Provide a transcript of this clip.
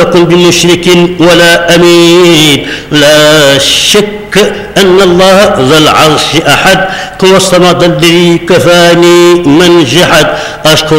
أكن بمشرك ولا أمين. لا شك أن الله ذا العرش أحد، هو الصمد الذي كفاني من جحد. أشكر